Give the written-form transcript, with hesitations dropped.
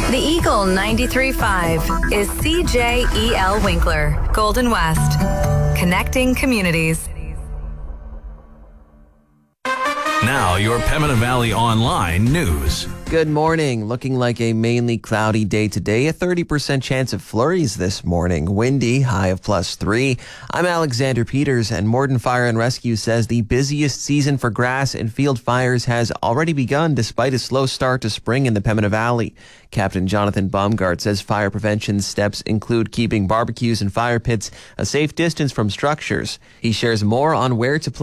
The Eagle 93.5 is CJEL Winkler, Golden West. Connecting communities. Now, your Pembina Valley Online news. Good morning. Looking like a mainly cloudy day today. A 30% chance of flurries this morning. Windy, high of +3. I'm Alexander Peters, and Morden Fire and Rescue says the busiest season for grass and field fires has already begun despite a slow start to spring in the Pembina Valley. Captain Jonathan Baumgart says fire prevention steps include keeping barbecues and fire pits a safe distance from structures. He shares more on where to place